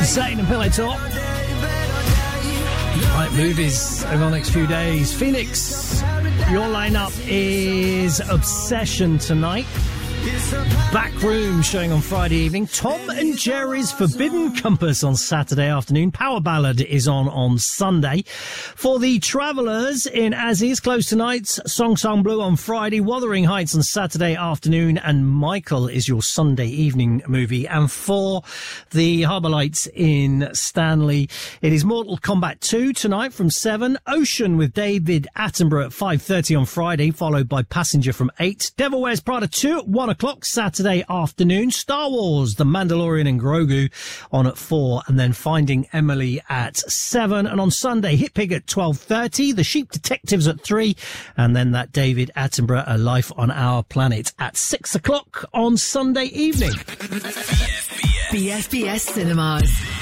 Zayn and Pillow Talk. Right, movies over the next few days. Phoenix, your lineup is Obsession tonight. Backroom showing on Friday evening. Tom and Jerry's Forbidden Compass on Saturday afternoon. Power Ballad is on Sunday. For the Travellers in As Is, close tonight's Song Song Blue on Friday. Wuthering Heights on Saturday afternoon. And Michael is your Sunday evening movie. And for the Harbour Lights in Stanley, it is Mortal Kombat 2 tonight from 7. Ocean with David Attenborough at 5:30 on Friday, followed by Passenger from 8. Devil Wears Prada 2 at 1 o'clock Saturday afternoon. Star Wars, The Mandalorian and Grogu on at 4, and then Finding Emily at 7. And on Sunday, Hit Pig at 12:30, The Sheep Detectives at 3, and then that David Attenborough, A Life on Our Planet at 6 o'clock on Sunday evening. BFBS Cinemas.